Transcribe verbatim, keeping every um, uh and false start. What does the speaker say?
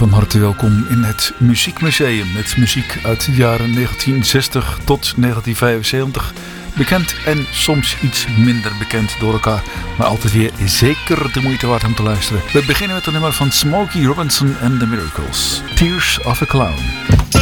van harte welkom in het Muziekmuseum. Met muziek uit de jaren negentien zestig tot negentien vijfenzeventig. Bekend en soms iets minder bekend door elkaar. Maar altijd weer zeker de moeite waard om te luisteren. We beginnen met een nummer van Smokey Robinson and the Miracles. Tears of a Clown.